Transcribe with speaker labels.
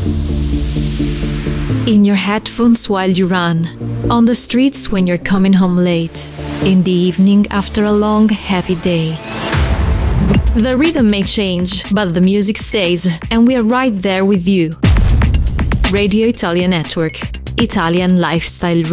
Speaker 1: In your headphones while you run, on the streets when you're coming home late, in the evening after a long, heavy day. The rhythm may change, but the music stays, and we are right there with you. Radio Italia Network, Italian Lifestyle